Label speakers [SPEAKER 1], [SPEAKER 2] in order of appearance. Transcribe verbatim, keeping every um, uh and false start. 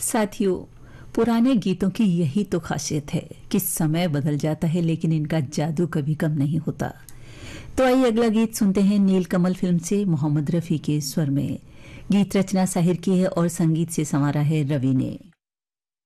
[SPEAKER 1] साथियों, पुराने गीतों की यही तो खासियत है कि समय बदल जाता है लेकिन इनका जादू कभी कम नहीं होता। तो आइए अगला गीत सुनते हैं नीलकमल फिल्म से मोहम्मद रफी के स्वर में। गीत रचना साहिर की है और संगीत से संवारा है रवि ने।